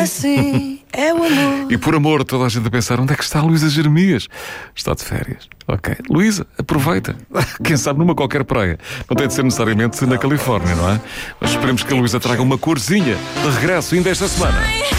Assim é o amor. E por amor, toda a gente a pensar: onde é que está a Luísa Jeremias? Está de férias. Ok. Luísa, aproveita. Quem sabe numa qualquer praia. Não tem de ser necessariamente na Califórnia, não é? Mas esperemos que a Luísa traga uma corzinha de regresso ainda esta semana.